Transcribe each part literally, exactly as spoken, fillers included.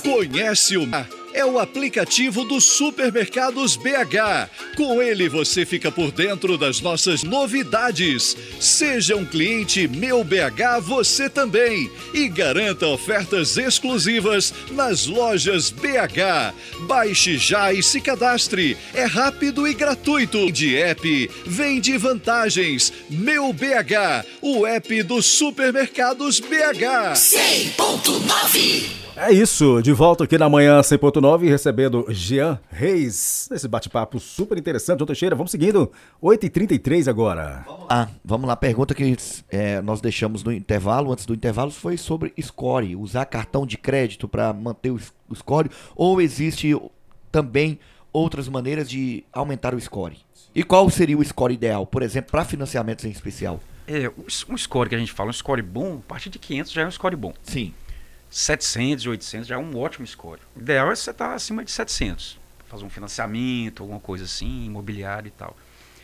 Conhece o é o aplicativo dos Supermercados B H. Com ele você fica por dentro das nossas novidades. Seja um cliente Meu B H você também e garanta ofertas exclusivas nas lojas B H. Baixe já e se cadastre. É rápido e gratuito. De app, vende vantagens. Meu B H, o app dos Supermercados B H. cem ponto nove. É isso, de volta aqui na manhã cem ponto nove, recebendo Jean Reis, nesse bate-papo super interessante. João Teixeira, vamos seguindo, oito e trinta e três agora. Vamos lá, vamos lá, pergunta que é, nós deixamos no intervalo, antes do intervalo, foi sobre score, usar cartão de crédito para manter o, o score, ou existe também outras maneiras de aumentar o score? E qual seria o score ideal, por exemplo, para financiamentos em especial? É, um score que a gente fala, um score bom, a partir de quinhentos já é um score bom. Sim. setecentos, oitocentos já é um ótimo score. O ideal é você estar acima de setecentos. Fazer um financiamento, alguma coisa assim, imobiliário e tal.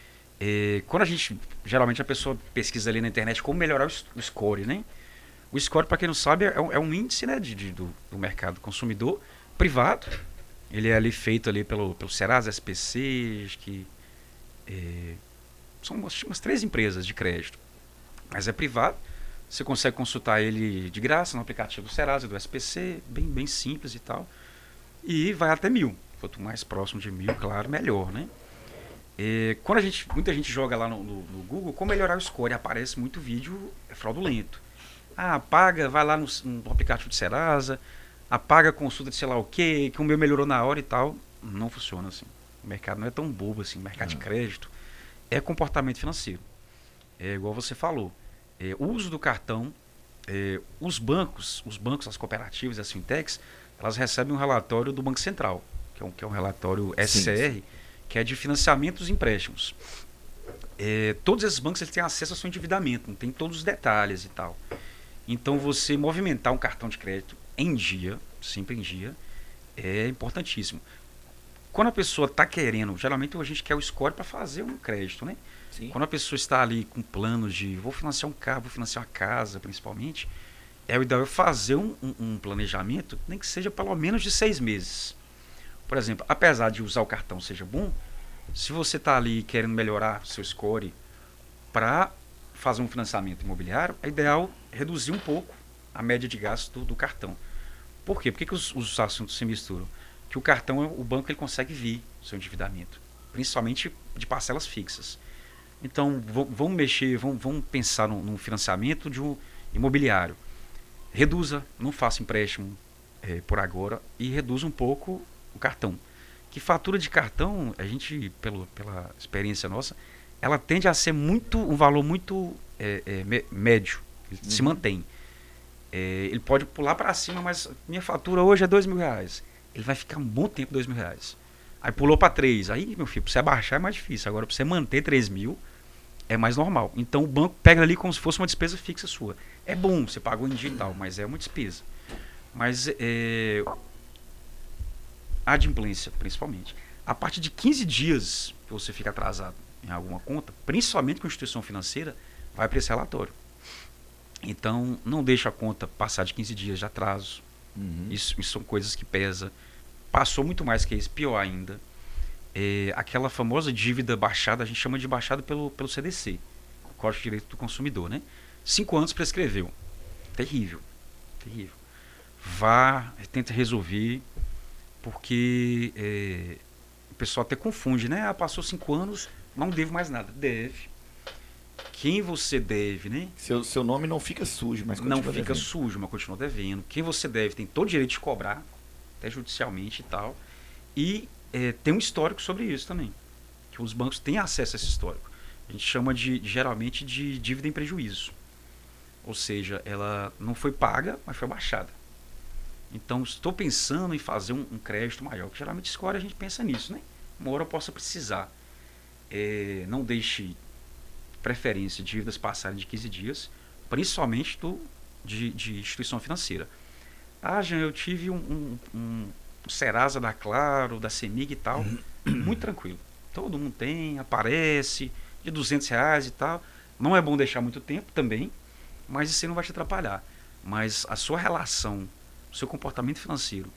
É, quando a gente, geralmente a pessoa pesquisa ali na internet como melhorar o, o score, né? O score, para quem não sabe, é um, é um índice, né, de, de, do, do mercado consumidor privado. Ele é ali feito ali pelo, pelo Serasa, S P C, acho que é, são umas, umas três empresas de crédito. Mas é privado. Você consegue consultar ele de graça no aplicativo do Serasa, do S P C, bem, bem simples e tal. E vai até mil. Quanto mais próximo de mil, claro, melhor, né? E quando a gente, muita gente joga lá no, no, no Google, como melhorar o score, aparece muito vídeo fraudulento. Ah, apaga, vai lá no, no aplicativo do Serasa, apaga a consulta de sei lá o quê, que o meu melhorou na hora e tal. Não funciona assim. O mercado não é tão bobo assim. O mercado de crédito é comportamento financeiro. É igual você falou. É, o uso do cartão, é, os bancos, os bancos, as cooperativas, as fintechs, elas recebem um relatório do Banco Central, que é um, que é um relatório S C R, sim, sim. que é de financiamentos e empréstimos. É, todos esses bancos eles têm acesso ao seu endividamento, não tem todos os detalhes e tal. Então você movimentar um cartão de crédito em dia, sempre em dia, é importantíssimo. Quando a pessoa está querendo, geralmente a gente quer o score para fazer um crédito, né? Sim. Quando a pessoa está ali com planos de vou financiar um carro, vou financiar uma casa, principalmente, é o ideal fazer um, um, um planejamento, nem que seja pelo menos de seis meses. Por exemplo, apesar de usar o cartão seja bom, se você está ali querendo melhorar seu score para fazer um financiamento imobiliário, é ideal reduzir um pouco a média de gasto do, do cartão. Por quê? Por que, que os, os assuntos se misturam? Que o cartão, o banco ele consegue ver o seu endividamento, principalmente de parcelas fixas. Então, vamos mexer, vamos, vamos pensar no, no financiamento de um imobiliário. Reduza, não faça empréstimo é, por agora e reduza um pouco o cartão. Que fatura de cartão, a gente, pelo, pela experiência nossa, ela tende a ser muito, um valor muito é, é, médio, ele uhum. se mantém. É, ele pode pular para cima, mas minha fatura hoje é dois mil reais. Ele vai ficar um bom tempo dois mil reais. Aí pulou para três. Aí, meu filho, para você abaixar é mais difícil. Agora, para você manter três mil, é mais normal. Então, o banco pega ali como se fosse uma despesa fixa sua. É bom, você pagou em digital, mas é uma despesa. Mas, é, a adimplência, principalmente. A partir de quinze dias que você fica atrasado em alguma conta, principalmente com a instituição financeira, vai para esse relatório. Então, não deixa a conta passar de quinze dias de atraso. Uhum. Isso, isso são coisas que pesam. Passou muito mais que isso, pior ainda. É, aquela famosa dívida baixada, a gente chama de baixada pelo, pelo C D C, o Código de Direito do Consumidor, né? Cinco anos prescreveu. Terrível. Terrível. Vá, tenta resolver, porque é, o pessoal até confunde, né? Ah, passou cinco anos, não devo mais nada. Deve. Quem você deve, né? Seu, seu nome não fica sujo, mas continua Não fica devendo. sujo, mas continua devendo. Quem você deve tem todo o direito de cobrar, até judicialmente e tal. E é, tem um histórico sobre isso também. Que os bancos têm acesso a esse histórico. A gente chama de, geralmente de dívida em prejuízo. Ou seja, ela não foi paga, mas foi baixada. Então, estou pensando em fazer um, um crédito maior. Que geralmente score a gente pensa nisso, né? Uma hora eu possa precisar. É, não deixe preferência de dívidas passarem de quinze dias, principalmente do, de, de instituição financeira. Ah, Jean, eu tive um, um, um Serasa da Claro, da Semig e tal, muito tranquilo. Todo mundo tem, aparece, de duzentos reais e tal. Não é bom deixar muito tempo também, mas isso aí não vai te atrapalhar. Mas a sua relação, o seu comportamento financeiro